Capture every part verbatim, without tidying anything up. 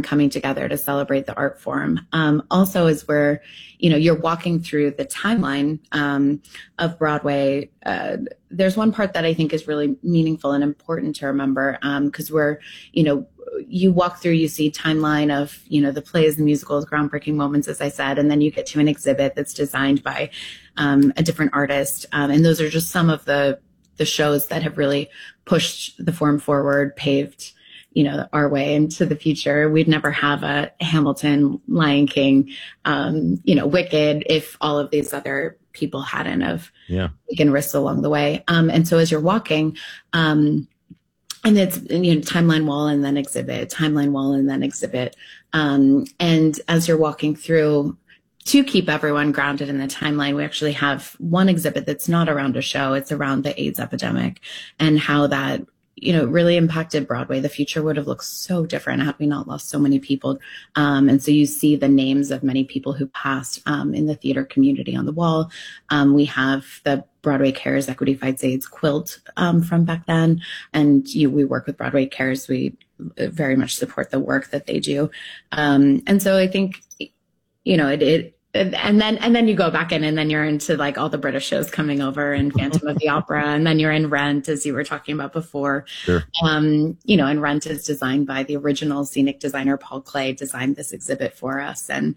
coming together to celebrate the art form. Um, also, as we're, you know, you're walking through the timeline um, of Broadway, uh, there's one part that I think is really meaningful and important to remember, because um, we're, you know, you walk through, you see timeline of, you know, the plays, the musicals, groundbreaking moments, as I said, and then you get to an exhibit that's designed by um, a different artist. Um, and those are just some of the the shows that have really pushed the form forward, paved, you know, our way into the future. We'd never have a Hamilton, Lion King, um, you know, Wicked if all of these other people hadn't have yeah. taken risks along the way. Um, and so as you're walking, um, and it's, you know, timeline wall and then exhibit, timeline wall and then exhibit. Um, and as you're walking through, to keep everyone grounded in the timeline, we actually have one exhibit that's not around a show. It's around the AIDS epidemic and how that, you know, really impacted Broadway. The future would have looked so different had we not lost so many people. Um, and so you see the names of many people who passed um, in the theater community on the wall. Um, we have the Broadway Cares Equity Fights AIDS quilt um, from back then. And you, we work with Broadway Cares. We very much support the work that they do. Um, and so I think, you know, it, it And then, and then you go back in and then you're into like all the British shows coming over and Phantom of the Opera. And then you're in Rent, as you were talking about before. Sure. Um, you know, and Rent is designed by the original scenic designer, Paul Clay, designed this exhibit for us. And,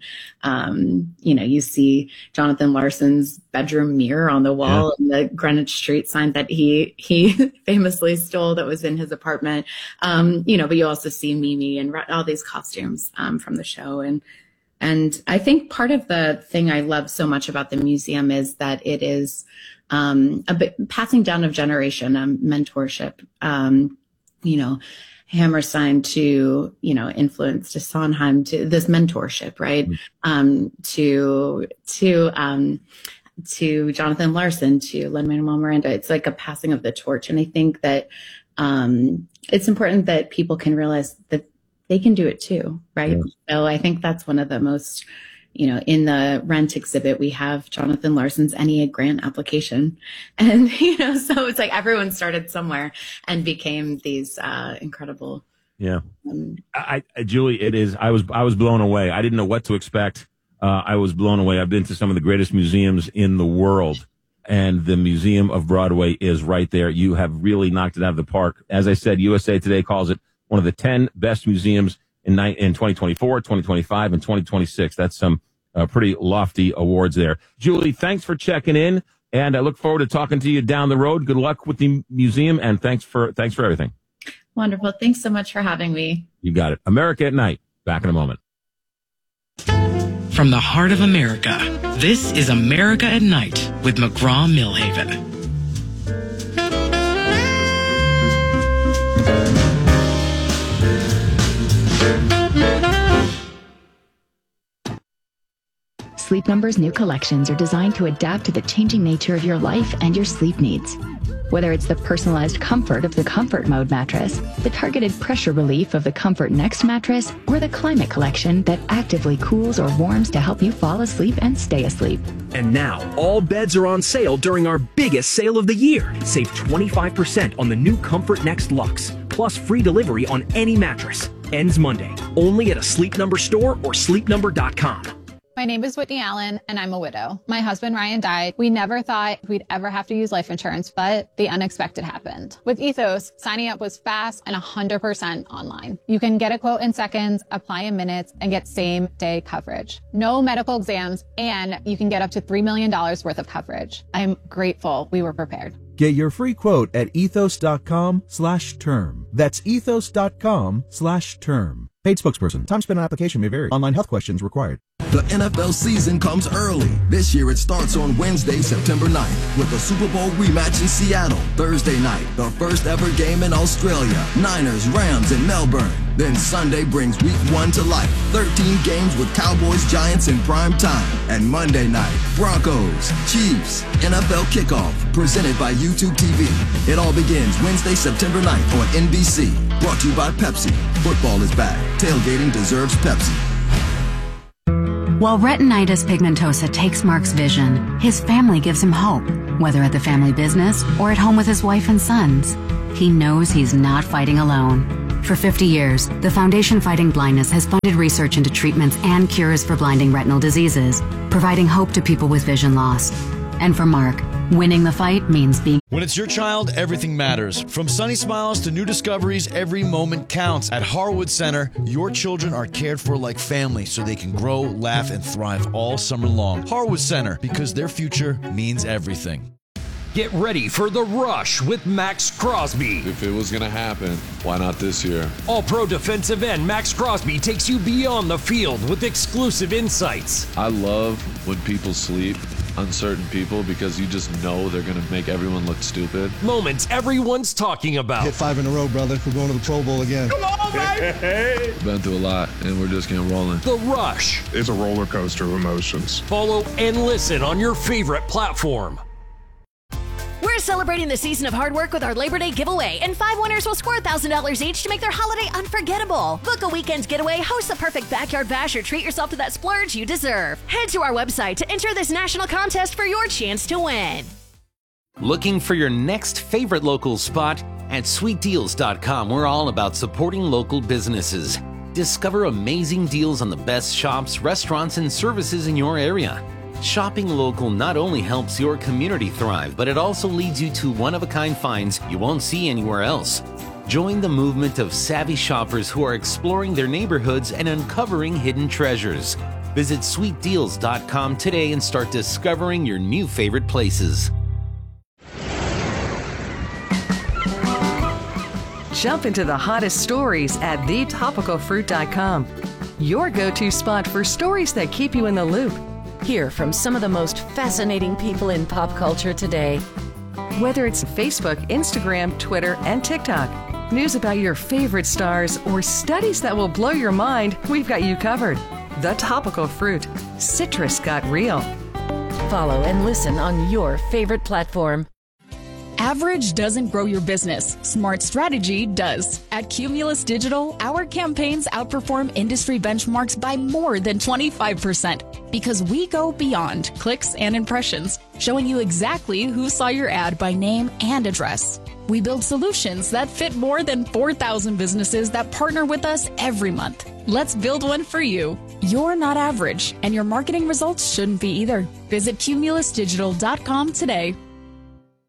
um, you know, you see Jonathan Larson's bedroom mirror on the wall, yeah. and the Greenwich Street sign that he, he famously stole that was in his apartment. Um, you know, but you also see Mimi and all these costumes, um, from the show. And, And I think part of the thing I love so much about the museum is that it is um, a bit passing down of generation, um, mentorship, um, you know, Hammerstein to, you know, influence to Sondheim, to this mentorship, right? Mm-hmm. Um, to, to, um, to Jonathan Larson, to Lin-Manuel Miranda. It's like a passing of the torch. And I think that um, it's important that people can realize that they can do it too, right? Yeah. So I think that's one of the most, you know, in the Rent exhibit, we have Jonathan Larson's N E A grant application. And, you know, so it's like everyone started somewhere and became these uh, incredible. Yeah. Um, I, I, Julie, it is, I was, I was blown away. I didn't know what to expect. Uh, I was blown away. I've been to some of the greatest museums in the world, and the Museum of Broadway is right there. You have really knocked it out of the park. As I said, U S A Today calls it one of the ten best museums in, in twenty twenty-four, twenty twenty-five, and twenty twenty-six. That's some uh, pretty lofty awards there. Julie, thanks for checking in, and I look forward to talking to you down the road. Good luck with the museum, and thanks for thanks for everything. Wonderful. Thanks so much for having me. You got it. America at Night. Back in a moment. From the heart of America, this is America at Night with McGraw-Millhaven. Sleep Number's new collections are designed to adapt to the changing nature of your life and your sleep needs. Whether it's the personalized comfort of the Comfort Mode mattress, the targeted pressure relief of the Comfort Next mattress, or the Climate Collection that actively cools or warms to help you fall asleep and stay asleep. And now, all beds are on sale during our biggest sale of the year. Save twenty-five percent on the new Comfort Next Luxe, plus free delivery on any mattress. Ends Monday, only at a Sleep Number store or sleep number dot com. My name is Whitney Allen, and I'm a widow. My husband, Ryan, died. We never thought we'd ever have to use life insurance, but the unexpected happened. With Ethos, signing up was fast and one hundred percent online. You can get a quote in seconds, apply in minutes, and get same-day coverage. No medical exams, and you can get up to three million dollars worth of coverage. I'm grateful we were prepared. Get your free quote at ethos.com slash term. That's ethos.com slash term. Paid spokesperson. Time spent on application may vary. Online health questions required. The N F L season comes early. This year it starts on Wednesday, September ninth, with the Super Bowl rematch in Seattle. Thursday night, the first ever game in Australia. Niners, Rams in Melbourne. Then Sunday brings week one to life. thirteen games with Cowboys, Giants in prime time. And Monday night, Broncos, Chiefs, N F L kickoff, presented by YouTube T V. It all begins Wednesday, September ninth on N B C. Brought to you by Pepsi. Football is back. Tailgating deserves Pepsi. While retinitis pigmentosa takes Mark's vision, his family gives him hope, whether at the family business or at home with his wife and sons. He knows he's not fighting alone. For fifty years, the Foundation Fighting Blindness has funded research into treatments and cures for blinding retinal diseases, providing hope to people with vision loss. And for Mark, winning the fight means being... When it's your child, everything matters. From sunny smiles to new discoveries, every moment counts. At Harwood Center, your children are cared for like family so they can grow, laugh, and thrive all summer long. Harwood Center, because their future means everything. Get ready for The Rush with Max Crosby. If it was going to happen, why not this year? All-pro defensive end Max Crosby takes you beyond the field with exclusive insights. I love when people sleep, uncertain people, because you just know they're going to make everyone look stupid. Moments everyone's talking about. Hit five in a row, brother. We're going to the Pro Bowl again. Come on, baby! Been through a lot, and we're just getting rolling. The Rush. It's a roller coaster of emotions. Follow and listen on your favorite platform. We're celebrating the season of hard work with our Labor Day giveaway, and five winners will score one thousand dollars each to make their holiday unforgettable. Book a weekend's getaway, host the perfect backyard bash, or treat yourself to that splurge you deserve. Head to our website to enter this national contest for your chance to win. Looking for your next favorite local spot? At sweet deals dot com, we're all about supporting local businesses. Discover amazing deals on the best shops, restaurants, and services in your area. Shopping local not only helps your community thrive, but it also leads you to one-of-a-kind finds you won't see anywhere else. Join the movement of savvy shoppers who are exploring their neighborhoods and uncovering hidden treasures. Visit sweet deals dot com today and start discovering your new favorite places. Jump into the hottest stories at the topical fruit dot com. Your go-to spot for stories that keep you in the loop. Hear from some of the most fascinating people in pop culture today. Whether it's Facebook, Instagram, Twitter, and TikTok, news about your favorite stars, or studies that will blow your mind, we've got you covered. The Topical Fruit. Citrus got real. Follow and listen on your favorite platform. Average doesn't grow your business. Smart strategy does. At Cumulus Digital, our campaigns outperform industry benchmarks by more than twenty-five percent because we go beyond clicks and impressions, showing you exactly who saw your ad by name and address. We build solutions that fit more than four thousand businesses that partner with us every month. Let's build one for you. You're not average, and your marketing results shouldn't be either. Visit cumulus digital dot com today.